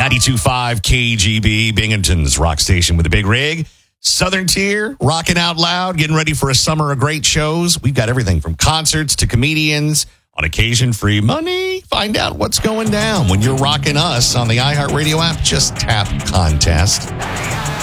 92.5 KGB, Binghamton's rock station with a big rig. Southern Tier, rocking out loud, getting ready for a summer of great shows. We've got everything from concerts to comedians. On occasion, free money. Find out what's going down when you're rocking us on the iHeartRadio app. Just tap contest.